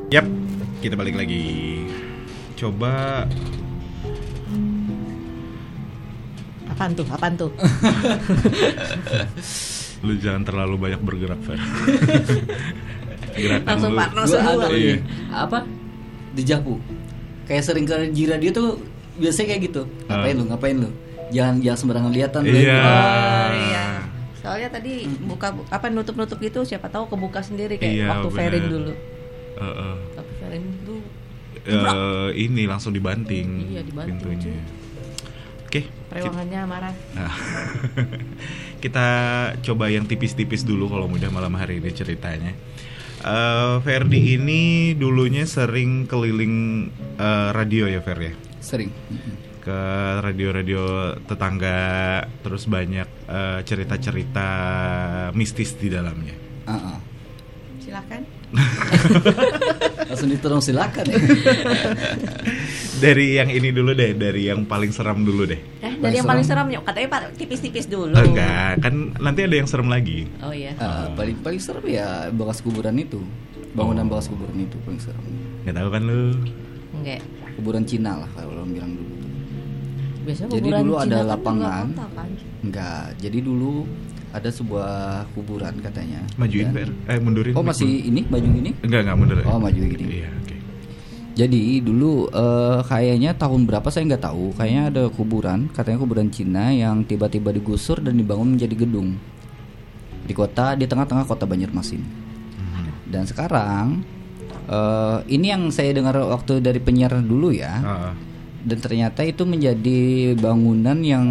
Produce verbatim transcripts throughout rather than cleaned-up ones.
Yap, kita balik lagi. Coba. Apaan tuh? Apaan tuh? Lu jangan terlalu banyak bergerak, Fer. Gerakan Langsung lu. partner Gua semua. ada Iya. ini, apa? Dejavu. Kayak sering ke di radio tuh biasanya kayak gitu. Ngapain Ah. lu? Ngapain lu? Jangan jangan sembarangan lihatan lu. Iya. Oh iya. Soalnya tadi buka apa nutup-nutup gitu, siapa tahu kebuka sendiri kayak Iya, waktu bener. Ferin dulu. Uh-uh. Tapi Ferin dulu Uh, ini langsung dibanting. Iya, dibanting, pintunya. cuy. Oke. perewangannya marah. Nah, kita coba yang tipis-tipis dulu kalau mudah malam hari ini ceritanya. Uh, Ferdi ini dulunya sering keliling uh, radio ya, Fer ya? Sering. Ke radio-radio tetangga, terus banyak uh, cerita-cerita mistis di dalamnya. Uh-uh. Silakan. Langsung ditolong silakan ya. Dari yang ini dulu deh, dari yang paling seram dulu deh. Eh, dari yang paling seram yuk, katanya Pak tipis-tipis dulu. Enggak, kan nanti ada yang serem lagi. Oh iya. Uh, paling paling serem ya bekas kuburan itu. Bangunan bekas kuburan itu paling serem. Nggak tahu kan lu? Enggak. Kuburan Cina lah kalau orang bilang dulu. Biasanya Jadi kuburan dulu Cina ada kan lapangan. juga kota, kan? Enggak. Jadi dulu ada sebuah kuburan katanya. Majuin, Ya. Fer. Eh, mundurin. Oh masih ini maju gini? Enggak, enggak mundur. Oh maju gini. Iya, oke. Jadi dulu eh, kayaknya tahun berapa saya nggak tahu. Kayaknya ada kuburan, katanya kuburan Cina yang tiba-tiba digusur dan dibangun menjadi gedung di kota, di tengah-tengah kota Banjarmasin. Dan sekarang eh, ini yang saya dengar waktu dari penyiar dulu ya. Ah, Dan ternyata itu menjadi bangunan yang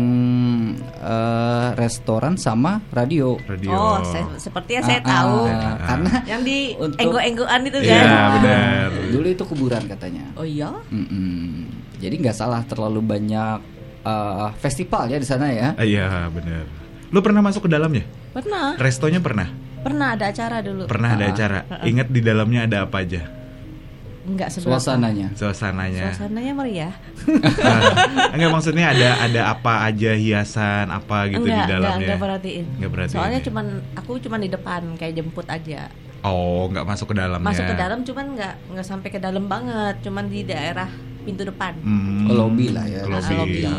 eh, restoran sama radio. radio. Oh, saya, sepertinya saya Ah, tahu. ah, karena Yang di untuk- enggo-enggoan itu kan. Iya, benar. dulu itu kuburan katanya. Oh iya? Mm-mm. Jadi nggak salah terlalu banyak eh, festival ya di sana ya. Ah, iya, benar. Lu pernah masuk ke dalamnya? Pernah. Restonya pernah? Pernah ada acara dulu. Pernah ada Ah. acara. Ingat di dalamnya ada apa aja? Enggak seberapa. Suasananya. Suasananya. Suasananya meriah. Ah, enggak, maksudnya ada ada apa aja, hiasan apa gitu enggak, di dalamnya. Enggak, enggak perhatiin. Nggak perhatiin Soalnya ya? cuman aku cuman di depan kayak jemput aja. Oh, nggak masuk ke dalamnya. Masuk ke dalam cuman enggak enggak sampai ke dalam banget, cuman di daerah pintu depan. Hmm, Oh, lobby lah ya. Lobby. Ah, lobby. ya.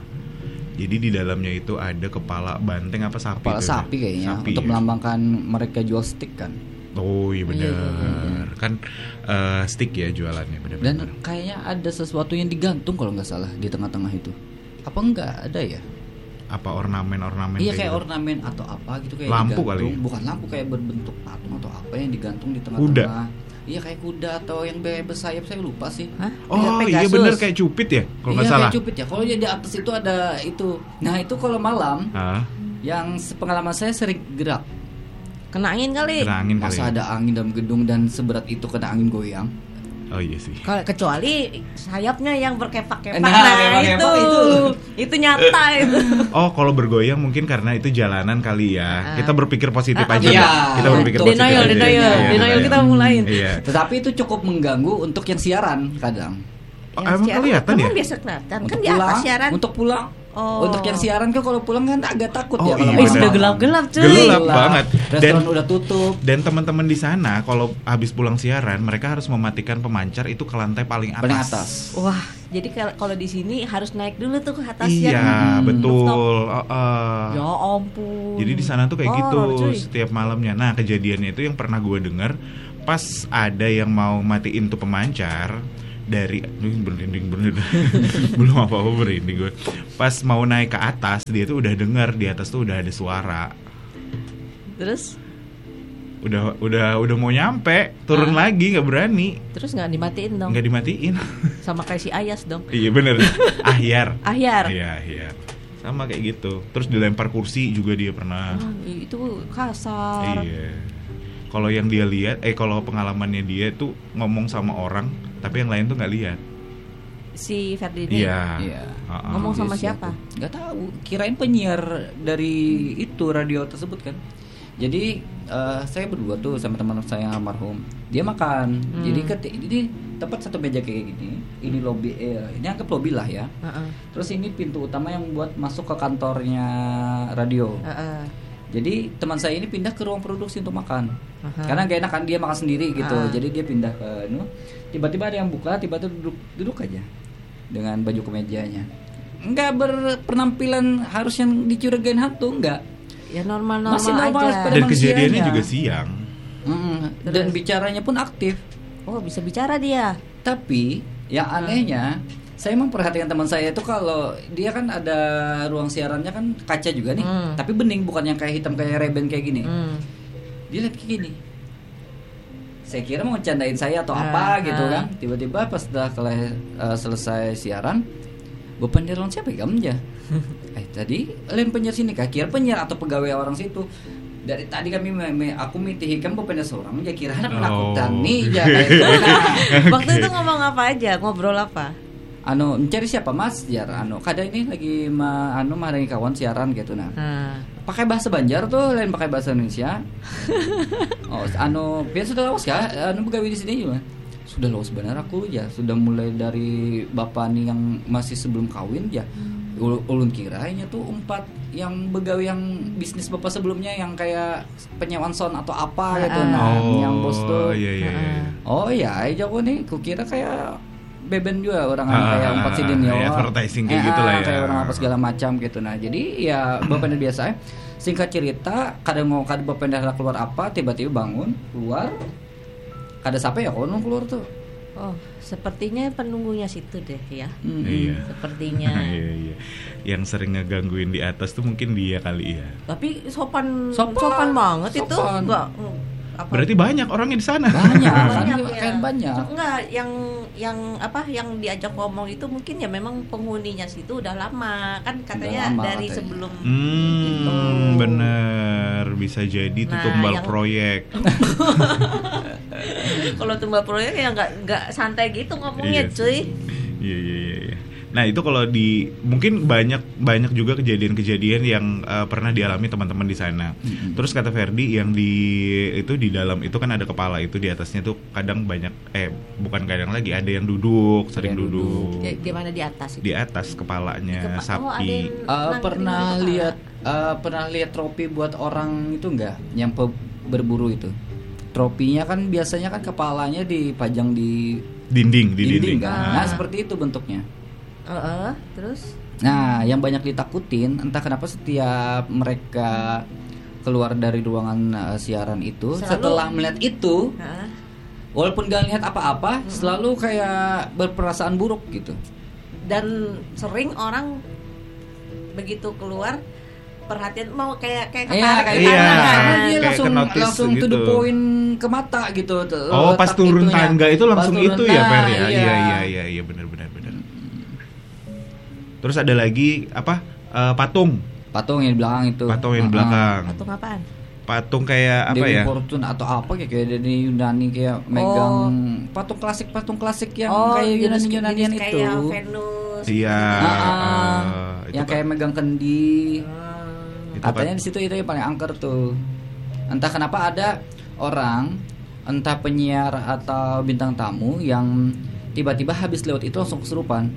Jadi di dalamnya itu ada kepala banteng apa sapi? Kepala tuh? sapi kayaknya Sapi, untuk ya? melambangkan mereka jual stick kan. Oh iya benar. Iya, Kan eh, stick ya jualannya benar. Dan kayaknya ada sesuatu yang digantung kalau nggak salah di tengah-tengah itu. Apa enggak ada ya? Apa ornamen-ornamen Iya kayak gitu? ornamen atau apa gitu kayak Lampu digantung. kali ya? Bukan lampu, kayak berbentuk patung atau apa yang digantung di tengah-tengah. Kuda? Iya kayak kuda atau yang be- bersayap, saya lupa sih. Hah? Oh iya Pegasus. benar, kayak cupit ya kalau nggak Iya salah. kayak cupit ya. Kalau di atas itu ada itu. Nah itu kalau malam Ah, yang sepengalaman saya sering gerak. Kena angin kali. kena angin kali. Masa ya? ada angin dalam gedung dan seberat itu kena angin goyang. Oh iya sih. Kalau kecuali sayapnya yang berkepak-kepak. Nah, Nah, kepak-kepak itu. itu. itu nyata itu. Oh kalau bergoyang mungkin karena itu jalanan kali ya. Kita berpikir positif Ah, aja. iya. Dah. Kita berpikir Betul. positif Denial, aja. denial, Iya, denial iya. kita mulain. Iya. Tetapi itu cukup mengganggu untuk yang siaran kadang. Oh, Yang emang siaran- kelihatan ya? Emang biasa kelihatan kan Untuk di atas pulang, siaran. untuk pulang. Oh. Untuk yang siaran kan kalau pulang kan agak takut Oh, ya kalau iya, Eh, malam. sudah gelap-gelap cuy. Gelap banget. Restoran Dan- udah tutup. Dan teman-teman di sana kalau habis pulang siaran mereka harus mematikan pemancar itu ke lantai paling atas. Paling atas. Wah, jadi kalau kalau di sini harus naik dulu tuh ke atas Iya, yang betul. rooftop. Oh, oh. Ya ampun. Jadi di sana tuh kayak gitu Horor, cuy. setiap malamnya. Nah kejadiannya itu yang pernah gue dengar pas ada yang mau matiin tuh pemancar dari Duh, berinding berinding belum apa apa berinding gue. Pas mau naik ke atas dia tuh udah dengar di atas tuh udah ada suara. Terus Udah udah udah mau nyampe turun Ah. lagi nggak berani terus nggak dimatiin dong. nggak dimatiin. Sama kayak si Ayas dong. Iya bener ahyar. Ahyar. Iya ahyar. Sama kayak gitu. Terus dilempar kursi juga dia pernah. Ah, itu kasar. Iya. Kalau yang dia lihat, eh kalau pengalamannya dia tuh ngomong sama orang, tapi yang lain tuh nggak lihat. Si Ferdi ini. Iya. Iya. Ha-ha. Ngomong sama Iya, siapa? Nggak tahu. Kirain penyiar dari itu radio tersebut kan. Jadi eh, saya berdua tuh sama teman saya yang almarhum. Dia makan. Hmm. Jadi ket- jadi tempat satu meja kayak gini. Ini lobby, eh, ini anggap lobby lah ya. Heeh. Terus ini pintu utama yang buat masuk ke kantornya radio. Heeh. Jadi teman saya ini pindah ke ruang produksi untuk makan. Aha. Karena gak enak kan dia makan sendiri gitu. Ah. Jadi dia pindah ke nu. Tiba-tiba ada yang buka, tiba-tiba duduk duduk aja dengan baju kemejanya. Enggak berpenampilan harus yang dicurigain hantu, enggak. Ya normal-normal Masih normal aja. seperti Dan manusianya. kejadiannya juga siang. Mm, dan bicaranya pun aktif. Oh, bisa bicara dia. Tapi yang anehnya, saya memperhatikan teman saya itu kalau dia kan ada ruang siarannya kan kaca juga nih, Hmm. tapi bening, bukan yang kayak hitam kayak reben kayak gini. Hmm. Dia lihat kayak gini. Saya kira mau candain saya atau Ah, apa gitu ah. kan. Tiba-tiba pas udah kele- eh, selesai siaran, gue penyiar lawan siapa ya kamu aja? eh tadi lain penyiar sini kah? Kira penyiar atau pegawai orang situ. Dari tadi kami me, me, aku mitihikan penyiar seorang ya kira anak penakutan Oh. nih ya kayak gitu. Nah, Waktu itu ngomong apa aja? Ngobrol apa? anu mencari siapa Mas? Ya anu kada ini lagi ma, anu maringi kawan siaran gitu nah. Nah. Pakai bahasa Banjar tuh lain pakai bahasa Indonesia. Oh, anu biasa sudah lawas ya? Anu pegawai di sini juga. Sudah lawas benar aku ya, sudah mulai dari bapak nih yang masih sebelum kawin ya. Ul- ulun kiranya tuh empat yang begawe yang bisnis bapak sebelumnya yang kayak penyewaan sound atau apa gitu nah, Oh, yang bos tuh. iya iya iya. Oh ya, aja kok nih, kukira kayak beben juga orang Ah, kayak empat sidin ya. ya, advertising kayak gitu lah ya. Kayak orang apa segala macam gitu. Nah, jadi ya bapak biasa ya. Singkat cerita, kadang mau kadang bapak keluar apa, tiba-tiba bangun, keluar. Kada siapa ya kono keluar tuh. Oh, sepertinya penunggunya situ deh ya. Mm-mm. Iya. Sepertinya. Iya iya. Yang sering ngegangguin di atas tuh mungkin dia kali ya. Tapi sopan Sopan. sopan, banget itu. Sopan. Enggak apa? Berarti banyak orangnya di sana. Banyak, kan banyak kan banyak. Enggak, yang yang apa yang diajak ngomong itu mungkin ya memang penghuninya situ udah lama. Kan katanya lama dari katanya. sebelum Hmm, itu. bener bisa jadi itu Nah, tumbal yang- proyek. Kalau tumbal proyek ya nggak nggak santai gitu ngomongnya, Iya sih. cuy. Iya iya iya. iya. Nah itu kalau di mungkin banyak banyak juga kejadian-kejadian yang uh, pernah dialami teman-teman di sana. Mm-mm. Terus kata Ferdi yang di itu di dalam itu kan ada kepala itu di atasnya tuh kadang banyak eh bukan kadang lagi ada yang duduk sering yang duduk Ya, gimana di atas itu? di atas kepalanya Kepa- oh, ada sapi. yang Eh, nangkep di pernah kepala. lihat eh, pernah lihat trofi buat orang itu enggak yang pe- berburu itu. Tropinya kan biasanya kan kepalanya dipajang di Dinding di dinding. kan. Ah. Nah, seperti itu bentuknya. Heeh, terus Nah, yang banyak ditakutin entah kenapa setiap mereka keluar dari ruangan eh, siaran itu Selalu- setelah melihat itu Heeh. walaupun gak lihat apa-apa selalu kayak berperasaan buruk gitu. Dan sering orang begitu keluar perhatian mau kayak kayak Iya, ketarik kayak iya. tangan, Karena kan. dia Kayak langsung ke-notice langsung to gitu. the point ke mata gitu. tuh, Oh, pas letak turun itunya. tangga itu langsung Pas turun, itu ya, nah, Fer ya. Iya iya iya iya benar benar benar. Terus ada lagi apa? Eh, patung. Patung yang di belakang itu. Patung yang di Uh-uh. belakang. Patung apaan? Patung kayak apa Dewi ya? Fortune atau apa kayak kayak dari Yunani kayak megang patung klasik patung klasik yang kayak Yunani jenis- Yunanian jenis itu. kayak Venus. Iya. Ah, ah. eh, itu yang kan- kayak megang kendi. Hmm. itu Katanya kan- di situ itu yang paling angker tuh. Entah kenapa ada orang, entah penyiar atau bintang tamu yang tiba-tiba habis lewat itu langsung kesurupan.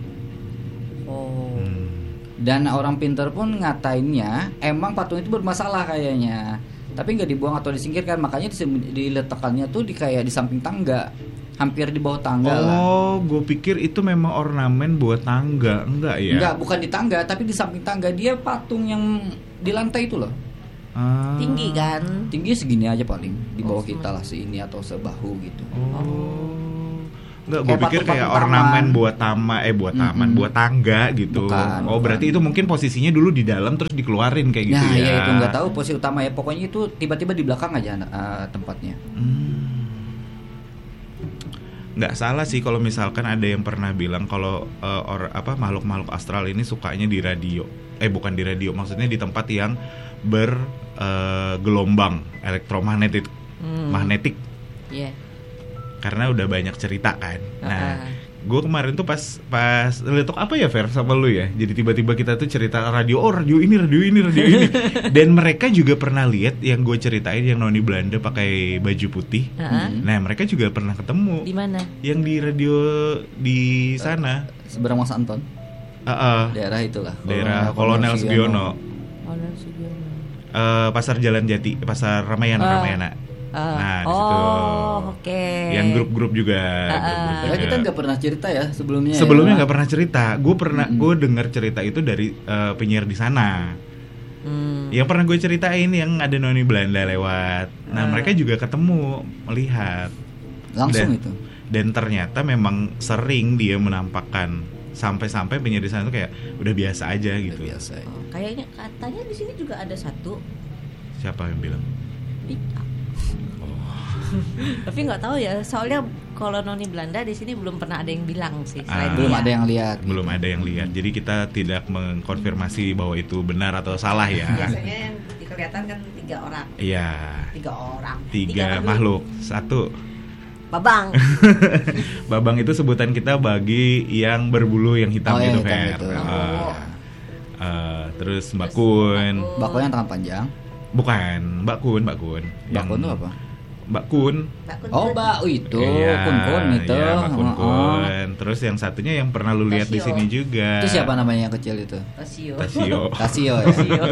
Oh. Hmm. Dan orang pintar pun ngatainnya emang patung itu bermasalah kayaknya. Tapi nggak dibuang atau disingkirkan, makanya disem- diletakkannya tuh di kayak di samping tangga, hampir di bawah tangga lah. Oh, gue pikir itu memang ornamen buat tangga, enggak ya? Enggak, bukan di tangga, tapi di samping tangga. Dia patung yang di lantai itu loh. Ah. Tinggi kan? Tinggi segini aja paling, di bawah Oh, kita lah seini atau sebahu gitu. Oh. Enggak, gue Kayak pikir patung-patung kayak taman. ornamen buat tama eh buat taman, Mm-mm. buat tangga gitu. Bukan, oh, bukan. berarti itu mungkin posisinya dulu di dalam terus dikeluarin kayak gitu Nah, ya. ya itu nggak tahu posisi utama ya. Pokoknya itu tiba-tiba di belakang aja uh, tempatnya. Hmm. Nggak salah sih kalau misalkan ada yang pernah bilang kalau uh, or, apa makhluk-makhluk astral ini sukanya di radio. Eh bukan di radio, maksudnya di tempat yang bergelombang elektromagnetik, Hmm. magnetik. Iya. Karena udah banyak cerita kan. Nah, Ah. gue kemarin tuh pas pas letok apa ya Fer sama lu ya. Jadi tiba-tiba kita tuh cerita radio, oh radio ini, radio ini, radio ini. Dan mereka juga pernah lihat yang gue ceritain yang noni Belanda pakai baju putih. Ah. Hmm. Nah, mereka juga pernah ketemu. Di mana? Yang di radio di sana. Seberang Mas Anton, Heeh. daerah itulah. Daerah Kolonel Sugiono. Kolonel Sugiono. Eh, pasar Jalan Jati, pasar Ramayana, Ah. Ramayana. Ah. Nah, di situ. Oh, oke. Yang grup-grup juga. Ah, grup-grup ah. Ya, juga. kita nggak pernah cerita ya sebelumnya. Sebelumnya ya. nggak pernah cerita. Gue pernah, Mm-mm. gue dengar cerita itu dari eh, penyiar di sana. Hmm. Yang pernah gue ceritain yang ada noni Belanda lewat. Nah, Ah. mereka juga ketemu, melihat. Langsung Dan- itu. Dan ternyata memang sering dia menampakkan, sampai-sampai penyiar di sana tuh kayak udah biasa aja gitu. Udah biasa. ya. Oh, kayaknya katanya di sini juga ada satu. Siapa yang bilang? Iya. Tapi nggak tahu ya, soalnya kalau noni Belanda di sini belum pernah ada yang bilang sih. Ah. selain Belum dia. ada yang lihat. Belum ada yang lihat. Jadi kita tidak mengkonfirmasi bahwa itu benar atau salah ya. Biasanya yang kelihatan kan tiga orang, Iya. tiga orang, Tiga makhluk. makhluk. Satu. Babang. Babang itu sebutan kita bagi yang berbulu yang hitam Oh, yang gitu, hitam Fer. itu. Ah. Oh. Ah, terus Mbak Terus Kun. Mbak Bako yang tangan panjang. Bukan, Mbak Kun, Mbak Kun. Bako itu apa? Mbak Kun. Mbak Kun Oh, tuh- Mbak oh, itu Iya, kun-kun itu. iya, Mbak Kun Oh, oh. Kun. Terus yang satunya yang pernah lu lihat di Tasio. sini juga. Itu siapa namanya yang kecil itu? Tasio. Tasio. Tasio ya. Tasio.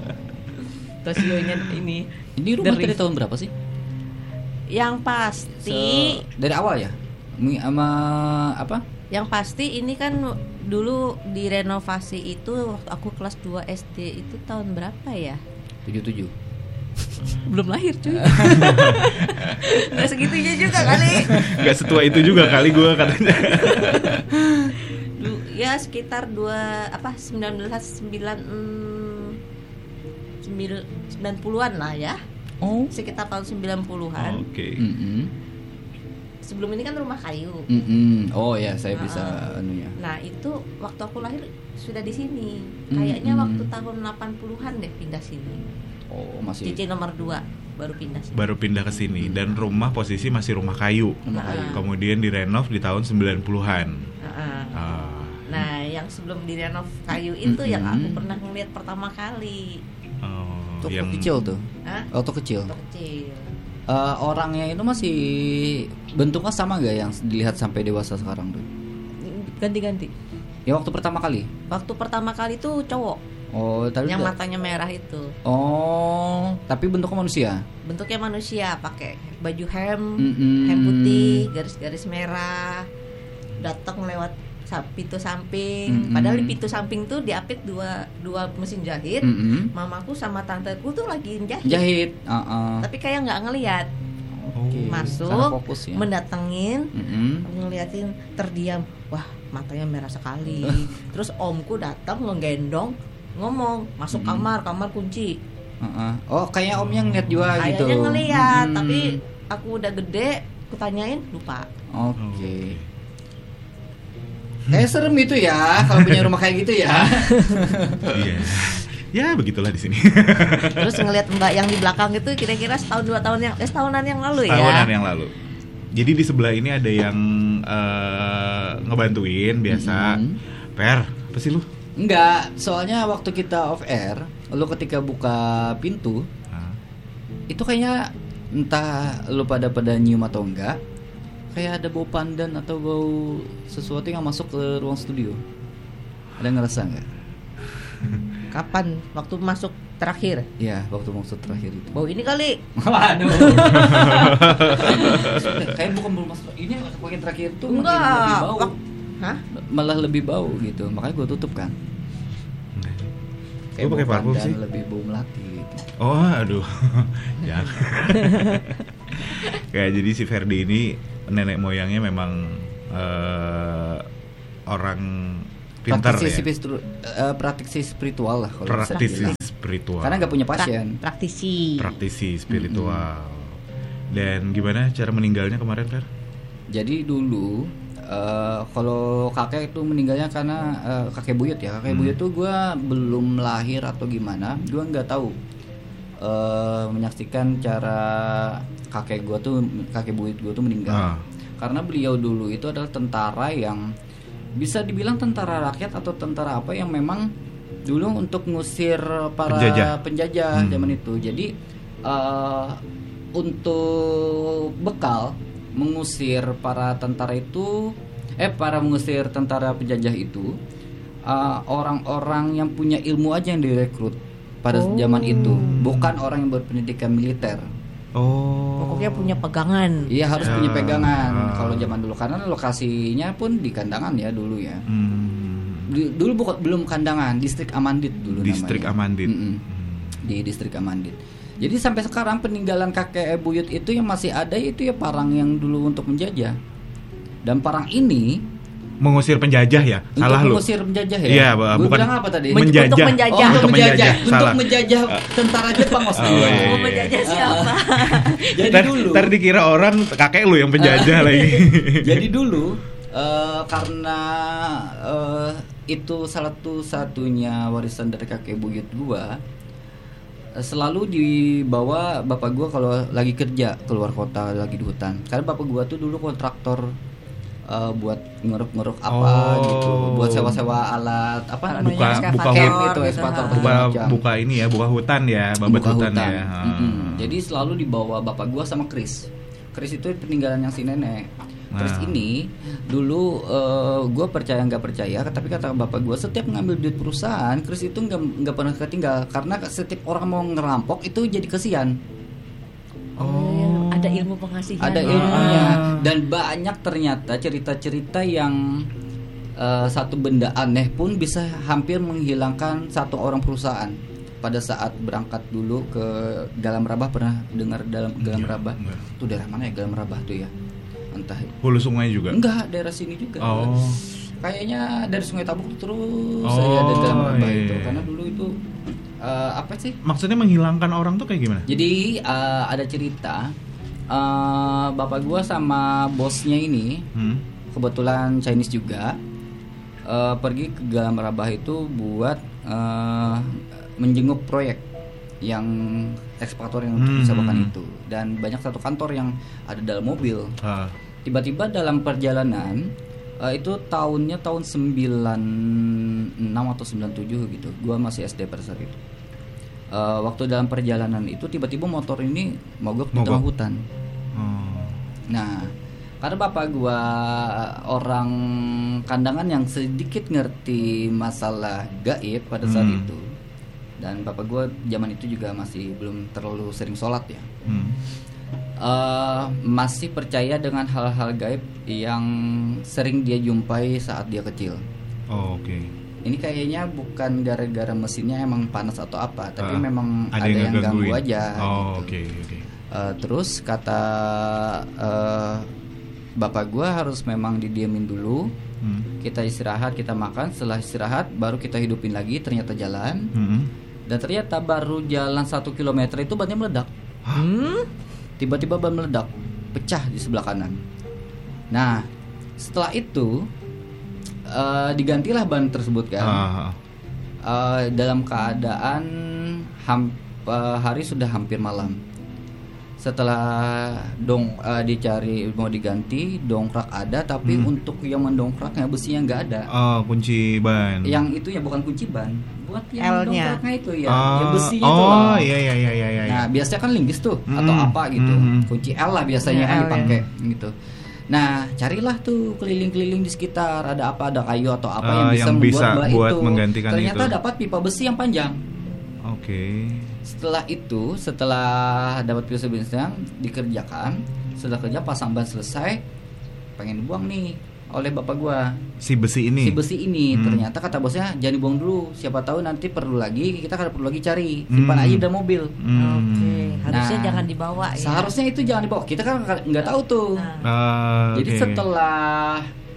Tasionya ini. Ini rumah Dari- dari tahun berapa sih? Yang pasti, Se- dari awal ya? Mi- Sama apa? yang pasti ini kan dulu direnovasi itu waktu aku kelas dua S D itu tahun berapa ya? tujuh tujuh. Belum lahir cuy. Nggak segitunya juga kali. Gak setua itu juga kali gue katanya. Du- ya sekitar dua apa sembilan belas sembilan mm, sembil- sembilan puluhan lah ya. Oh. Sekitar tahun sembilan puluhan. Oke. Mm-mm. Sebelum ini kan rumah kayu. Mm-mm. Oh ya, saya bisa Ah. anunya. Nah, itu waktu aku lahir sudah di sini. Mm-mm. Kayaknya waktu tahun delapan puluhan deh pindah sini. Oh, masih. Cici nomor dua baru pindah sini. Baru pindah ke sini dan rumah posisi masih rumah kayu. Rumah kayu. Kemudian direnov di tahun sembilan puluhan. Heeh. Ah. Nah, yang sebelum direnov kayu itu yang aku Mm-mm. pernah ngeliat pertama kali. Oh, Waktu yang kecil tuh. Hah? Waktu kecil. Waktu kecil. Eh, orangnya itu masih bentuknya sama gak yang dilihat sampai dewasa sekarang tuh? Ganti-ganti. Ya waktu pertama kali. Waktu pertama kali tuh cowok Oh, tadi yang udah- matanya merah itu. Oh, tapi bentuknya manusia. Bentuknya manusia, pakai baju hem, Mm-mm. hem putih, garis-garis merah. Datang lewat sa- pintu samping. Mm-mm. Padahal di pintu samping tuh diapit dua dua mesin jahit. Mm-mm. Mamaku sama tanteku tuh lagi jahit. Jahit. Uh-uh. Tapi kayak nggak ngelihat. Oke, Masuk, sana fokus ya. mendatengin, Mm-mm. ngeliatin, terdiam. Wah, matanya merah sekali. Terus omku datang ngegendong, ngomong, masuk Mm-mm. kamar, kamar kunci. Uh-uh. Oh, kayaknya omnya ngeliat juga gitu. Kayaknya ngeliat, Mm-mm. tapi aku udah gede, aku tanyain lupa. Oke. Kayak serem itu ya kalau punya rumah kayak gitu ya. Iya. Ya begitulah di sini. Terus ngeliat mbak yang di belakang itu kira-kira setahun dua tahun yang eh, setahunan yang lalu ya. Tahunan yang lalu. Jadi di sebelah ini ada yang eh, ngebantuin biasa. Mm-mm. Per, apa sih lu? Enggak, soalnya waktu kita off air, lu ketika buka pintu, Hah? itu kayaknya entah lu pada pada nyium atau enggak, kayak ada bau pandan atau bau sesuatu yang masuk ke ruang studio. Ada yang ngerasa nggak? Kapan? Waktu masuk terakhir. Iya, waktu maksud terakhir itu. Bau ini kali. Waduh. Kayak bukan bau masuk ini makin terakhir tuh makin Enggak. lebih bau. Wak- Hah? Malah lebih bau gitu. Makanya gue tutup kan. Gue pakai bau parfum pandan, sih. lebih bau melati gitu. Oh, aduh. Jangan. Kayak jadi si Ferdi ini nenek moyangnya memang eh, orang pintar praktisi, ya. spiritu- eh, praktisi spiritual lah kalau bisa Praktisi dibilang. spiritual. Karena nggak punya Pra- pasien. praktisi. Praktisi spiritual. Dan gimana cara meninggalnya kemarin, Fer? Jadi dulu eh, kalau kakek itu meninggalnya karena eh, kakek buyut ya. Kakek Hmm. buyut tuh gue belum lahir atau gimana, gue nggak tahu eh, menyaksikan cara kakek gue tuh kakek buyut gue tuh meninggal. Ah. Karena beliau dulu itu adalah tentara yang bisa dibilang tentara rakyat atau tentara apa yang memang dulu untuk ngusir para Penjajah. penjajah Hmm. zaman itu. Jadi eh, untuk bekal mengusir para tentara itu, eh para mengusir tentara penjajah itu, eh, orang-orang yang punya ilmu aja yang direkrut. pada Oh. zaman itu, bukan orang yang berpendidikan militer. Oh. Pokoknya punya pegangan. Iya harus Ya. punya pegangan Ah. kalau zaman dulu karena lokasinya pun di kandangan ya dulu ya. Hmm. Di- dulu bukan belum kandangan, distrik Amandit dulu Distrik namanya. Amandit. Mm-mm. Di distrik Amandit. Jadi sampai sekarang peninggalan kakek buyut itu yang masih ada itu ya parang yang dulu untuk menjajah. Dan parang ini Mengusir penjajah ya? Salah untuk lu. mengusir penjajah ya. Iya, Gua bukan bilang apa tadi? Men- menjajah. untuk menjajah. Oh, untuk Untuk menjajah, menjajah. untuk Salah. menjajah tentara Jepang maksudnya. Oh, iya, Mau iya. menjajah siapa? Jadi Ntar- dulu. ntar dikira orang kakek lu yang penjajah lagi. Jadi dulu eh, karena eh, itu salah satu-satunya warisan dari kakek buyut gua, eh, selalu dibawa bapak gua kalau lagi kerja keluar kota lagi di hutan. Karena bapak gua tuh dulu kontraktor eh, buat ngeruk-ngeruk apa Oh. gitu, buat sewa-sewa alat apa namanya? Buka- Camp buka itu, hut- eskavator gitu. buka, segala macam. buka ini ya, buka hutan ya, babat Buka hutan, hutan. ya. Mm-mm. Jadi selalu dibawa bapak gua sama Chris. Chris itu peninggalan yang si nenek. Chris Nah. ini dulu eh, gua percaya nggak percaya, tapi kata bapak gua setiap ngambil duit perusahaan, Chris itu nggak nggak pernah ketinggal karena setiap orang mau ngerampok itu jadi kesian. Oh. Ada ilmu pengasihan. Ada ya. ilmunya Ah. dan banyak ternyata cerita-cerita yang eh, satu benda aneh pun bisa hampir menghilangkan satu orang perusahaan. Pada saat berangkat dulu ke Galam Rabah, pernah dengar dalam Galam Enggak, Rabah? enggak. Itu daerah mana ya Galam Rabah tuh ya? Entah. Hulu sungai juga. Enggak, daerah sini juga. Oh. Kayaknya dari Sungai Tabuk terus Oh, saya ada Galam Rabah iya. itu. Karena dulu itu eh, apa sih? Maksudnya menghilangkan orang tuh kayak gimana? Jadi eh, ada cerita eh, bapak gua sama bosnya ini Hmm. kebetulan Chinese juga eh, pergi ke Galam Rabah itu buat eh, menjenguk proyek yang ekskavator yang untuk Hmm. disewakan itu dan banyak satu kantor yang ada dalam mobil. Ah. Tiba-tiba dalam perjalanan eh, itu tahunnya tahun sembilan enam atau sembilan tujuh gitu. Gua masih S D pada saat itu. Eh, waktu dalam perjalanan itu tiba-tiba motor ini mogok di Mogok. tengah hutan. Oh. Nah, karena bapak gua orang kandangan yang sedikit ngerti masalah gaib pada saat Hmm. itu, dan bapak gua zaman itu juga masih belum terlalu sering sholat ya, Hmm. Eh, masih percaya dengan hal-hal gaib yang sering dia jumpai saat dia kecil. Oh, oke. Ini kayaknya bukan gara-gara mesinnya emang panas atau apa, tapi Ah, memang ada, yang ganggu ngegangguin. aja. Oh, gitu. oke, oke. Eh, terus kata eh, bapak gua harus memang didiemin dulu, Hmm. kita istirahat, kita makan, setelah istirahat baru kita hidupin lagi. Ternyata jalan, Hmm. dan ternyata baru jalan satu kilometer itu bannya meledak. Hmm? Tiba-tiba ban meledak, pecah di sebelah kanan. Nah, setelah itu eh, digantilah ban tersebut kan. Ah. Eh, dalam keadaan ham- eh, hari sudah hampir malam. Setelah dong eh, dicari mau diganti, dongkrak ada, tapi Hmm. untuk yang mendongkraknya besinya nggak ada. Oh, kunci ban. Yang itu ya bukan kunci ban, buat yang L-nya. dongkraknya itu ya, Ah, yang besinya oh, itu loh. iya iya iya iya iya. Nah, biasanya kan linggis tuh Hmm. atau apa gitu. Hmm. Kunci L lah biasanya Ya, kan L dipakai gitu. Nah, carilah tuh keliling-keliling di sekitar, ada apa, ada kayu atau apa yang Ah, bisa yang membuat bisa bah buat itu. menggantikan Ternyata itu. dapat pipa besi yang panjang. Oke. Setelah itu, setelah dapat pipa besi yang dikerjakan, setelah kerja pasang ban selesai, pengen dibuang nih oleh bapak gua. Si besi ini. Si besi ini Hmm. ternyata kata bosnya jangan dibuang dulu, siapa tahu nanti perlu lagi, kita kan perlu lagi cari. Simpan Hmm. aja dalam mobil. Hmm. Oke, harusnya Nah, jangan dibawa ya. Seharusnya itu jangan dibawa. Kita kan nggak tahu tuh. Nah. Ah, Jadi oke. setelah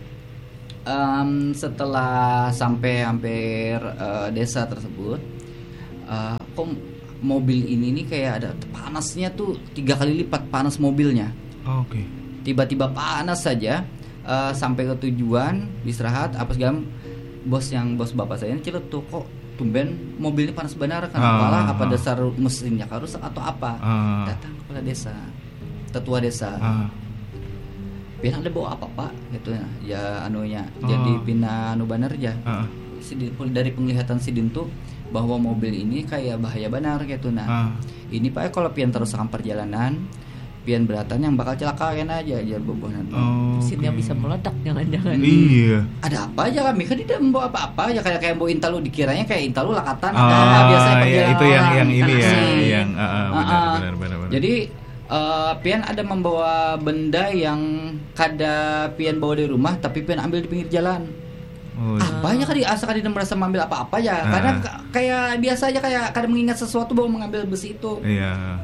em, setelah sampai hampir eh, desa tersebut, eh, kok mobil ini nih kayak ada panasnya tuh tiga kali lipat panas mobilnya. Oh, oke. Tiba-tiba panas saja. eh, sampai ke tujuan istirahat apa segala. Bos yang bos bapak saya ini ciletuk, kok tumben mobil ini panas benar kan? Ah, Apalah, ah, apa ah. dasar mesinnya rusak atau apa? Ah. Datang kepala desa, tetua desa. Ah. Pina ada bawa apa pak? Gitu ya, ya anunya. Oh. Jadi pina anu banar aja. Ah. Si Din- dari penglihatan si Dintu bahwa mobil ini kayak bahaya benar gitu nah. Ah. Ini pak kalau pian terus akan perjalanan, pian beratan yang bakal celakain aja aja bobonan. Oh. Mesinnya oke. bisa meledak jangan-jangan. Iya. Ada apa aja kami kan tidak membawa apa-apa aja kayak kayak bawa Intalu dikiranya kayak Intalu lakatan Oh, ada biasanya iya, perjalanan itu yang orang, yang ini ya, taksi. yang uh, uh, benar, Ah, ah. benar benar benar. Jadi eh, pian ada membawa benda yang kada pian bawa dari rumah tapi pian ambil di pinggir jalan. Oh, Apa aja kali asa kali merasa mengambil apa-apa aja. Ah. Karena k- kayak biasa aja kayak kada mengingat sesuatu bawa mengambil besi itu. iya.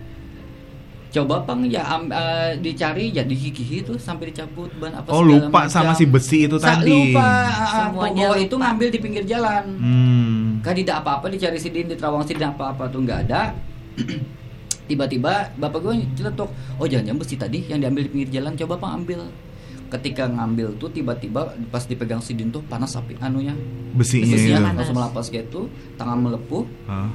Coba pang ya am, eh, dicari ya dihikihi itu sampai dicabut ban apa Oh, segala lupa sama macam. si besi itu Sa- tadi. Lupa, ah, Semuanya bawa lupa. itu ngambil di pinggir jalan. Hmm. Kan tidak apa-apa dicari sidin di Terawang sidin apa-apa tuh nggak ada. Tiba-tiba bapak gue celetuk, oh jangan-jangan besi tadi yang diambil di pinggir jalan, coba pang ambil. Ketika ngambil tuh tiba-tiba pas dipegang sidin tuh panas api anunya. Besinya, Besinya itu. panas. langsung melapas gitu, tangan melepuh. Hah?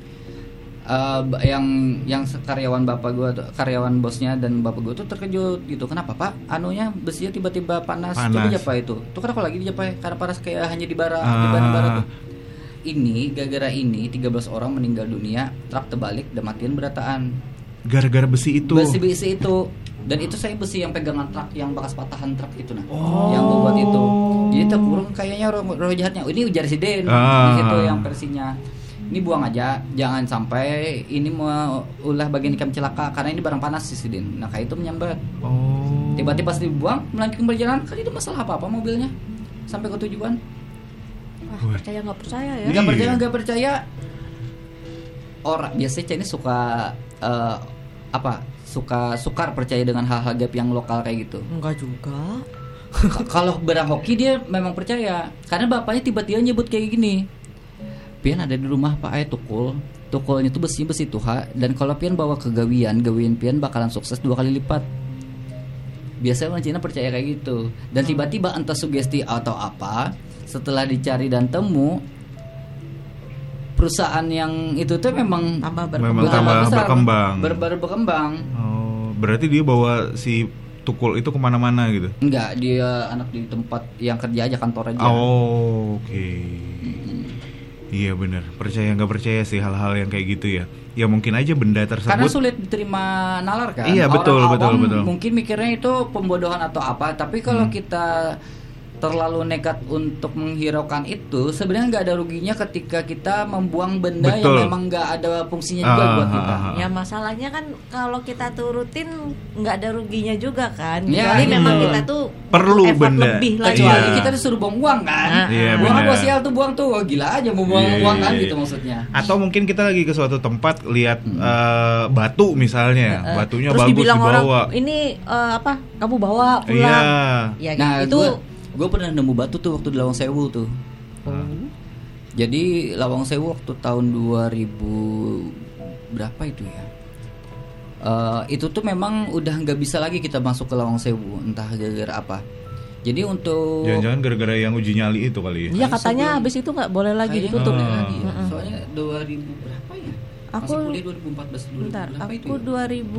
Eh, ba- yang yang se- karyawan bapak gue tuh- karyawan bosnya dan bapak gue tuh terkejut gitu, kenapa pak anunya besinya tiba-tiba panas, coba Panas. japa itu tuh kenapa lagi dijapai karena panas kayak hanya di bara Ah. di bara bara tuh. Ini gara-gara ini tiga belas orang meninggal dunia, truk terbalik dan matian berataan Gara-gara besi itu. besi-besi itu. Dan itu saya besi yang pegangan truk yang bekas patahan truk itu nah, Oh. yang bobot itu. Jadi terkurung kayaknya roh, roh jahatnya. Oh, ini ujar si Den Ah. di situ yang versinya. Ini buang aja, jangan sampai ini mau ulah bagian ikan celaka karena ini barang panas si Den. Nah kayak itu menyambat. Oh. Tiba-tiba pas dibuang melanjutkan berjalan, kan itu masalah apa-apa mobilnya sampai ke tujuan. Wah, Wah. percaya nggak percaya ya? Nggak Iya. percaya nggak percaya. Orang biasanya ini suka eh, apa? Suka sukar percaya dengan hal-hal gaib yang lokal kayak gitu. Enggak juga. K- Kalau berang hoki dia memang percaya karena bapaknya tiba-tiba nyebut kayak gini. Pian ada di rumah Pak Ayah tukul. Tukulnya itu besi besi tuha dan kalau Pian bawa ke gawian, gawian Pian bakalan sukses dua kali lipat. Biasanya orang Cina percaya kayak gitu. Dan tiba-tiba entah sugesti atau apa, setelah dicari dan temu perusahaan yang itu tuh memang Tambah Memang berkembang. tambah besar, berkembang. ber- ber- berkembang. Oh, berarti dia bawa si tukul itu kemana-mana gitu. Enggak, dia anak di tempat yang kerja aja, kantor aja. Oh, oke. Iya benar. Percaya nggak percaya sih hal-hal yang kayak gitu ya. Ya mungkin aja benda tersebut. Karena sulit diterima nalar kan. Iya, betul, Orang betul, awam betul. mungkin mikirnya itu pembodohan atau apa. Tapi kalau Hmm. kita terlalu nekat untuk menghiraukan itu, sebenarnya nggak ada ruginya ketika kita membuang benda Betul. yang memang nggak ada fungsinya juga Ah, buat ah, kita. ah, ah. Ya masalahnya kan kalau kita turutin nggak ada ruginya juga kan. Ya, Jadi iya. memang kita tuh Perlu effort benda. lebih lagi. Kecuali Iya. kita disuruh buang uang kan. Ah, Iya, buang benar. apa sial tuh buang tuh. Oh, gila aja mau buang Iya, uang iya, kan iya. gitu maksudnya. Atau mungkin kita lagi ke suatu tempat lihat Hmm. eh, batu misalnya, Eh, batunya terus bagus dibilang dibawa. orang ini eh, apa? Kamu bawa pulang. Iya. Ya Nah, itu gue pernah nemu batu tuh waktu di Lawang Sewu tuh. Oh. Jadi Lawang Sewu waktu tahun dua ribu berapa itu ya? Eh, itu tuh memang udah nggak bisa lagi kita masuk ke Lawang Sewu, entah gara-gara apa. Jadi untuk Jangan-jangan gara-gara yang uji nyali itu kali ya. Iya katanya sebelum- habis itu nggak boleh lagi kayaknya ditutup. nggak boleh lagi ya. Mm-mm. Soalnya dua ribu berapa ya? Aku- Masih kuliah dua ribu empat belas dulu. Bentar, berapa itu aku ya? dua ribu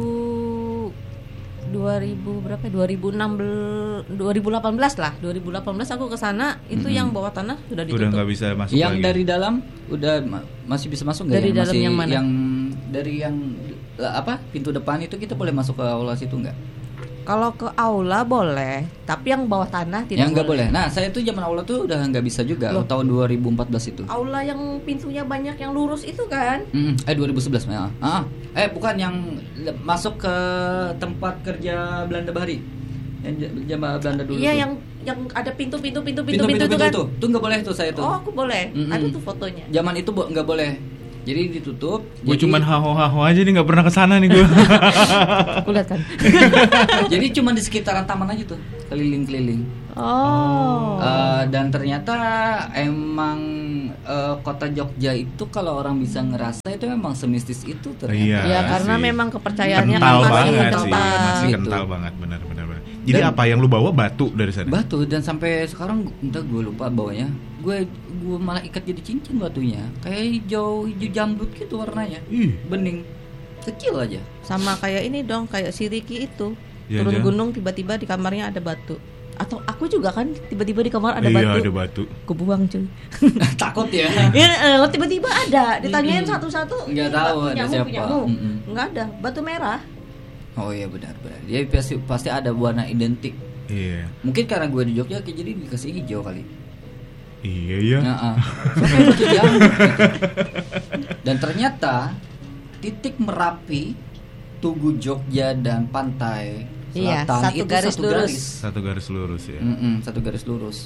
dua ribu berapa? ya? dua ribu enam belas dua ribu delapan belas lah. dua ribu delapan belas aku ke sana, itu yang bawah tanah sudah Udah ditutup. nggak bisa masuk Yang lagi. dari dalam udah ma- masih bisa masuk nggak? Dari ya? dalam Masih yang mana? Yang dari yang lah, apa pintu depan itu kita boleh masuk ke aula situ nggak? Kalau ke aula boleh, tapi yang bawah tanah tidak Yang nggak boleh. Nah saya tuh zaman aula tuh udah nggak bisa juga. Loh. Tahun dua ribu empat belas itu. Aula yang pintunya banyak yang lurus itu kan? Mm, eh dua ribu sebelas ya. Ah, eh bukan yang le- masuk ke tempat kerja Belanda Bahari. Yang j- zaman Belanda dulu. Iya tuh. yang yang ada pintu-pintu pintu-pintu pintu-pintu itu kan? tuh. Tuh nggak boleh tuh saya tuh. Oh, aku boleh. Mm-mm. Ada tuh fotonya. Zaman itu bo- nggak boleh. Jadi ditutup. Gue Jadi- cuman haho-haho aja nih, nggak pernah kesana nih gue. Aku lihat kan. Jadi cuma di sekitaran taman aja tuh, keliling-keliling. Oh. Eh, dan ternyata emang eh, kota Jogja itu kalau orang bisa ngerasa itu memang semistis itu ternyata. Iya. Ya karena sih. memang kepercayaannya kental kan masih banget sih, kental. masih Gitu. kental banget, benar benar benar. Jadi Dan- apa yang lu bawa batu dari sana? Batu dan sampai sekarang entah gue lupa bawanya. Gue gue malah ikat jadi cincin batunya. Kayak hijau hijau jamrut gitu warnanya. Ih, Bening. Kecil aja. Sama kayak ini dong, kayak si Ricky itu. Ya, Turun ya. gunung tiba-tiba di kamarnya ada batu. Atau aku juga kan tiba-tiba di kamar ada iya batu. ada batu. Kebuang cuy. Takut ya. Ya, eh, tiba-tiba ada. Ditanyain Mm-mm. satu-satu. Nggak "Ini tahu batu ada punyamu, siapa." punyamu?" Mm-mm. Nggak ada. Batu merah. Oh iya benar-benar. Dia pasti pasti ada warna identik. Iya. Mungkin karena gue di Jogja kayak jadi dikasih hijau kali. Iya ya. Nah, itu jauh, gitu. Dan ternyata titik Merapi, Tugu Jogja dan pantai Iya, selatan satu itu garis satu lurus. garis. Satu garis lurus ya. Mm-mm, satu garis lurus.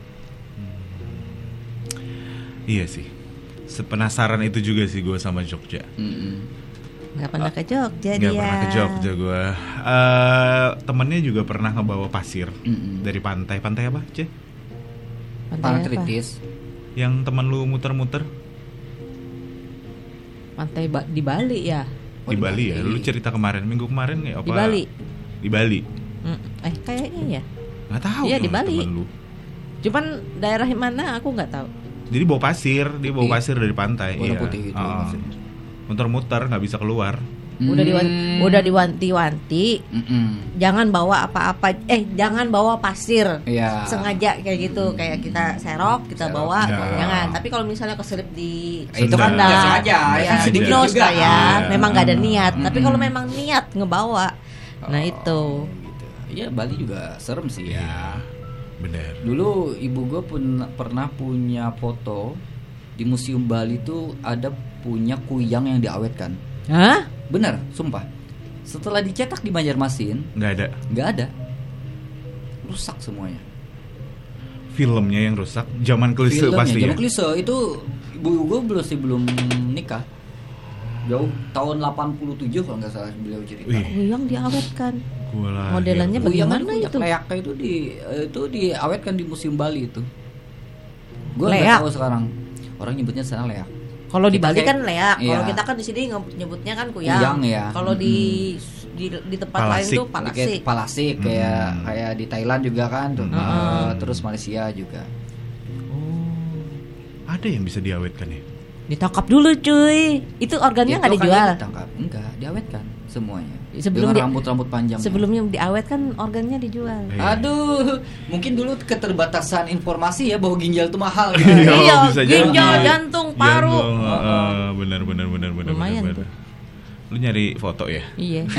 Iya sih. Sepenasaran itu juga sih gue sama Jogja. Mm-mm. Nggak pernah ke Jogja Nggak dia. pernah ke Jogja gue. Uh, temennya juga pernah ngebawa pasir Mm-mm. dari pantai. Pantai apa, Ce? Pantai Pantai apa? kritis. Yang temen lu muter-muter Pantai ba- di Bali ya. Oh, di Bali ya. Lu cerita kemarin, minggu kemarin nggak apa? Di Bali. Di Bali. Mm, Eh kayaknya ya. Nggak tahu. Iya, di dong Bali. temen lu. Cuman daerah mana aku nggak tahu. Jadi bawa pasir, dia bawa Iya. pasir dari pantai. Warna Iya. putih gitu Ah. maksudnya. Muter-muter nggak bisa keluar. Udah diwan- Hmm. udah diwanti-wanti. Mm-mm. Jangan bawa apa-apa. Eh jangan bawa pasir. Iya. Sengaja kayak gitu, kayak kita serok, kita Serok, bawa, ya. jangan. Tapi kalau misalnya keselip di Itu kan sandal, ya sengaja, ya, ya, sedikit dinos juga. lah ya. Iya. Memang gak ada niat. Mm-mm. Tapi kalau memang niat ngebawa, nah itu. Gitu. Iya, Bali juga serem sih ya. Iya. Bener. Dulu ibu gue pun pernah punya foto di Museum Bali tuh ada punya kuyang yang diawetkan. Hah? Bener, sumpah. Setelah dicetak di Banjarmasin, Nggak ada. nggak ada, rusak semuanya. Filmnya yang rusak. Zaman klise Filmnya, pasti ya. zaman klise itu ibu gue belum sih belum nikah. Jauh tahun delapan puluh tujuh kalau nggak salah beliau cerita. Wih. Kuyang diawetkan. Gua lahir. Modelannya Kuyang bagaimana itu? itu? Leaknya itu di itu diawetkan di Museum Bali itu. Gue Leak? nggak tahu sekarang. Orang nyebutnya sana leak. Kalau di Kita Bali kayak- kan leak. Kalau iya. kita kan di sini nge- nyebutnya kan kuyang. Kuyang, ya. Kalau di di di tempat lain Palasik. tuh Kayak palasik. palasik kayak Hmm. kayak di Thailand juga kan tuh. Hmm. Eh, terus Malaysia juga. Oh. Ada yang bisa diawetkan ya? Ditangkap dulu cuy. Itu organnya Itu nggak kan dijual. dia ditangkap. Enggak, diawetkan semuanya. Sebelum Dengan dia- rambut-rambut panjang. Sebelumnya diawet kan organnya dijual. Iya. Aduh, mungkin dulu keterbatasan informasi ya bahwa ginjal itu mahal. Iya, Iya, bisa jadi. ginjal, jantung, paru. Jantung, eh, benar benar benar benar Lumayan benar. tuh. Lu nyari foto ya? Iya.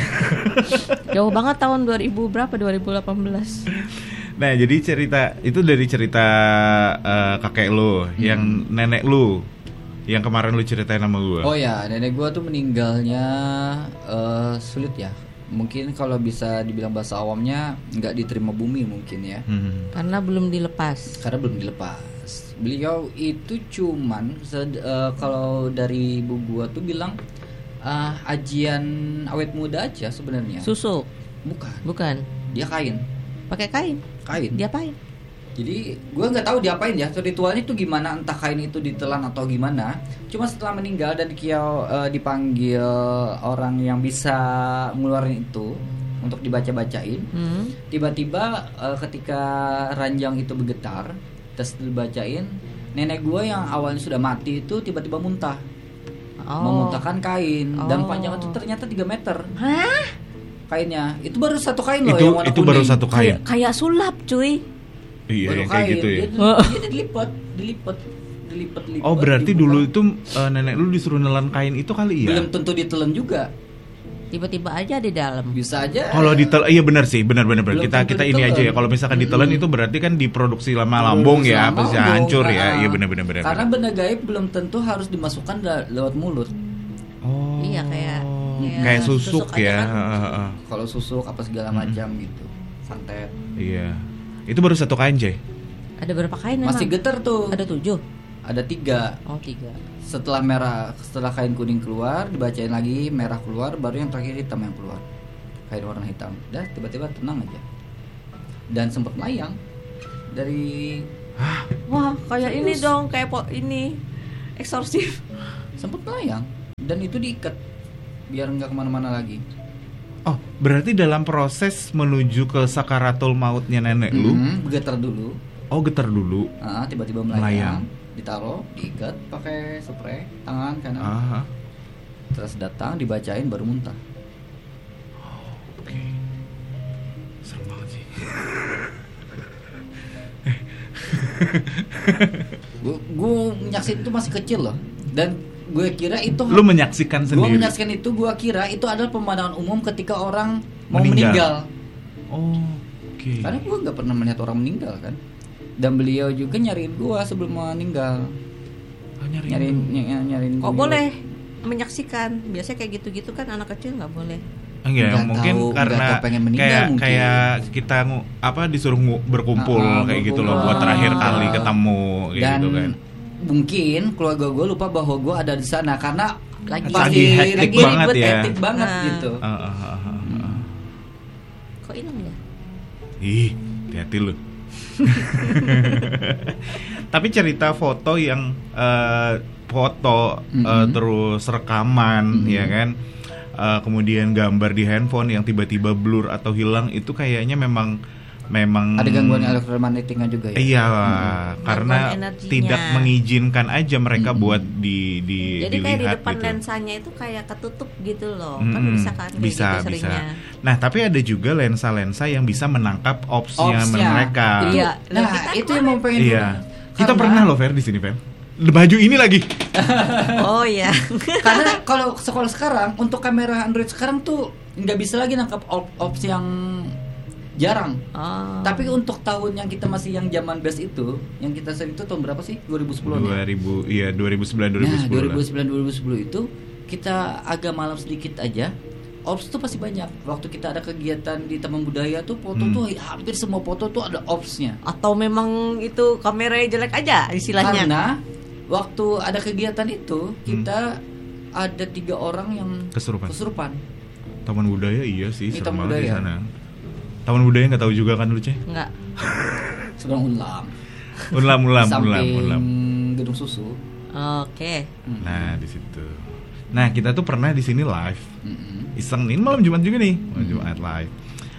Jauh banget tahun dua ribu berapa? dua ribu delapan belas. Nah, jadi cerita itu dari cerita eh, kakek lu, yang nenek lu, yang kemarin lu ceritain sama gua. Oh ya, nenek gua tuh meninggalnya eh, sulit ya. Mungkin kalau bisa dibilang bahasa awamnya nggak diterima bumi mungkin ya. Hmm. Karena belum dilepas. Karena belum dilepas. Beliau itu cuman sed- eh, kalau dari ibu gua tuh bilang ah, ajian awet muda aja sebenarnya. Susu, Bukan. bukan. Dia kain. Pakai kain. Kain. Diapain? Jadi gue nggak tahu diapain ya, ritualnya itu gimana, entah kain itu ditelan atau gimana. Cuma setelah meninggal dan Kiau eh, dipanggil orang yang bisa ngeluarin itu untuk dibaca-bacain. Hmm. Tiba-tiba eh, ketika ranjang itu bergetar, terus dibacain, nenek gue yang awalnya sudah mati itu tiba-tiba muntah, Oh. memuntahkan kain dan Oh. panjangnya itu ternyata tiga meter Hah? kainnya. Itu baru satu kain loh Itu yang warna itu baru kuning. satu kain. Kayak kayak sulap, cuy. Iya, Baru yang kayak kain. gitu ya. Dia, dia dilipat, dilipat, dilipat, dilipat. Oh, berarti dibuka. dulu itu eh, nenek lu disuruh nelan kain itu kali ya? belum tentu ditelan juga. Tiba-tiba aja di dalam. Bisa aja. Kalau ditelan, iya benar sih, benar benar benar. Belum Kita tentu kita ini ditelan. aja ya. Kalau misalkan ditelan Hmm. itu berarti kan diproduksi lama Produksi lambung ya, lama bisa lambung, hancur ya. ah. Iya benar benar benar. Karena benar. benda gaib belum tentu harus dimasukkan da- lewat mulut. Oh. Iya, kayak- kayak, kayak susuk, susuk aja ya. kan. Heeh, heeh. Kalau susuk apa segala Hmm. macam gitu. Santet. Iya. Itu baru satu kain, Jay. Ada berapa kain memang? Masih getar tuh. Ada tujuh. Ada tiga. Oh, tiga. Setelah merah, setelah kain kuning keluar, dibacain lagi, merah keluar, baru yang terakhir hitam yang keluar. Kain warna hitam. Dah tiba-tiba tenang aja. Dan sempat melayang dari Wah, kayak Serius? ini dong, kayak po ini eksorsif. sempat melayang dan itu diikat biar nggak kemana-mana lagi. Oh, berarti dalam proses menuju ke sakaratul mautnya nenek lu, Mhm, bergetar dulu. oh getar dulu. Ah, tiba-tiba Melayang. melayang, ditaruh, diikat pakai spray tangan kanan. Ah, Terus datang dibacain baru muntah. oke. Serem banget sih. Gue gue menyaksikan itu masih kecil loh. Dan gue kira itu Lu menyaksikan gue sendiri. menyaksikan itu, gue kira itu adalah pemandangan umum ketika orang mau Meninggal. meninggal. Oh, oke. Karena gue nggak pernah melihat orang meninggal kan. Dan beliau juga nyariin gue sebelum meninggal. Oh, nyariin Nyariin lu. ny- nyariin Kok gua. boleh menyaksikan? Biasanya kayak gitu-gitu kan anak kecil nggak boleh. Enggak, Nggak mungkin tahu, karena nggak tahu pengen meninggal kayak mungkin. kayak kita ngu- apa disuruh ngu- berkumpul Ah, ah, kayak gitu loh berkumpul. buat terakhir Ah. kali ketemu kayak Dan gitu kan. mungkin keluarga gue lupa bahwa gue ada di sana karena Lagi Lagi hektik banget ribut, ya. hektik banget Nah. gitu. Ah, ah, ah, ah, ah. Kok hilang ya? Ih, hati-hati lu. Tapi cerita foto yang eh, foto eh, Mhm. terus rekaman Mhm. ya kan. Eh, kemudian gambar di handphone yang tiba-tiba blur atau hilang itu kayaknya memang memang Ada gangguan elektromagnetiknya juga ya. Iya, karena Gangguan energinya. tidak mengizinkan aja mereka Mm-mm. buat di di Jadi kayak di dilihat depan gitu. lensanya itu kayak ketutup gitu loh. Kan Mm-mm. bisa kan kayak bisa gitu bisa. seringnya. Nah, tapi ada juga lensa-lensa yang bisa menangkap opsnya Opsnya. mereka. Iya. Nah, Kita itu yang mau pengen Iya. gua- Kita Karena- pernah loh Fer di sini, Fer. Baju ini lagi. Oh iya. Karena kalau sekolah sekarang untuk kamera Android sekarang tuh nggak bisa lagi nangkap op- ops yang jarang. Oh. Tapi untuk tahun yang kita masih yang zaman best itu, yang kita sering itu tahun berapa sih? dua ribu sepuluh dua ribu iya dua ribu sembilan dua ribu Nah, sepuluh. dua ribu lah. sembilan dua ribu sepuluh itu kita agak malam sedikit aja. Ops tuh pasti banyak. Waktu kita ada kegiatan di Taman Budaya tuh foto Hmm. tuh hampir semua foto tuh ada opsnya. Atau memang itu kameranya jelek aja istilahnya. Karena waktu ada kegiatan itu kita ada tiga orang yang Kesurupan. kesurupan. Taman budaya iya sih, Ini serem Taman banget di Budaya. sana. Taman budaya nggak tahu juga kan lu, Ceh? Enggak. Seberang ulam. Ulam ulam Di ulam samping ulam. gedung susu. Oke. Mm. Nah, di situ. Nah, kita tuh pernah di sini live. Mm-mm. Iseng ini malam Jumat juga nih. Malam Jumat live.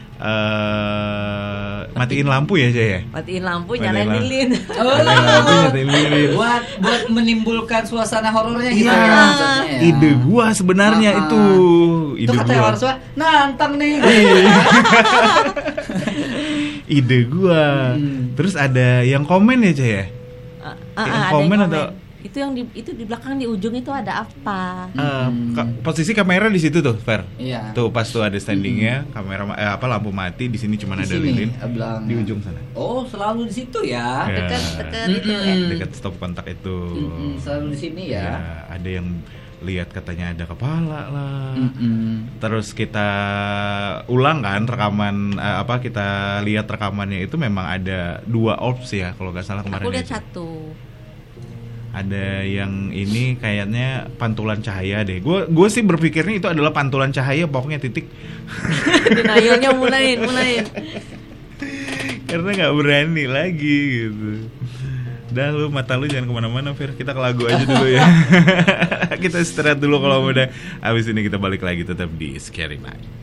Eh, matiin lampu ya, Ceh ya? Matiin lampu, Matiin nyalain lampu. lilin. Matiin lampu, nyatain lilin. buat buat menimbulkan suasana horornya gitu Iya. ya maksudnya ya. Ide gua sebenarnya Ah, ah. itu. Itu Ide kata gua. orang tua nantang nih. Ide gua. Hmm. Terus ada yang komen ya, Ceh ya? Ah, Yang ah, ada yang komen komen. atau- Itu yang di itu di belakang di ujung itu ada apa? Eh, Hmm. ka- posisi kamera di situ tuh, Fer. Iya. Tuh pas tuh ada standingnya, kamera ma- eh, apa lampu mati di sini cuma Di ada sini, lilin belakang. di ujung sana. Oh, selalu di situ ya. Ya. Dekat dekat Mm-mm. itu ya. Dekat stop kontak itu. Mm-mm, selalu di sini ya. Ya, ada yang lihat katanya ada kepala lah. Mm-mm. Terus kita ulang kan rekaman eh, apa kita lihat rekamannya itu memang ada dua orbs ya kalau nggak salah kemarin. Aku lihat ya. satu. Ada yang ini kayaknya pantulan cahaya deh. Gue gue sih berpikirnya itu adalah pantulan cahaya pokoknya titik. Denialnya mulain, mulain. Karena nggak berani lagi gitu. Dah lu mata lu jangan kemana-mana Fir. Kita ke lagu aja dulu ya. Kita istirahat dulu kalau udah. Abis ini kita balik lagi tetap di Scary Night.